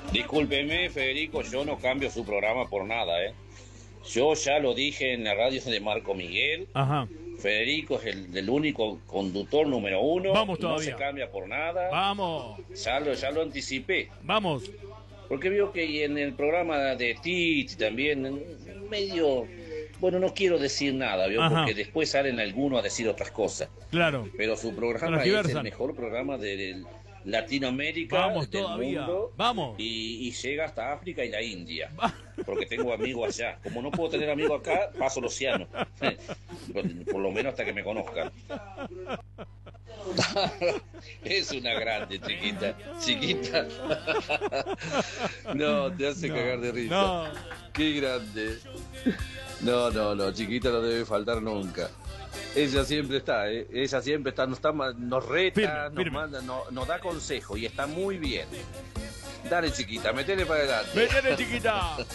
Discúlpeme, Federico, yo no cambio su programa por nada, ¿eh? Yo ya lo dije en la radio de Marco Miguel. Ajá. Federico es el único conductor número uno. Vamos No todavía. se cambia por nada. Vamos. Ya lo anticipé. Vamos. Porque veo que en el programa de Titi también, medio... Bueno, no quiero decir nada, ¿vio? Ajá. Porque después salen algunos a decir otras cosas. Claro. Pero su programa es el mejor programa de Latinoamérica, Vamos del todavía. mundo. Vamos. Y llega hasta África y la India. Porque tengo amigos allá. Como no puedo tener amigos acá, paso el océano. Por lo menos hasta que me conozcan. Es una grande, chiquita. Chiquita. No, te hace cagar de risa. No. Qué grande. No, chiquita no debe faltar nunca. Ella siempre está, ¿eh? Ella siempre está, nos reta, Firme. nos manda, nos da consejo y está muy bien. Dale, chiquita, metele para adelante. Métele, chiquita.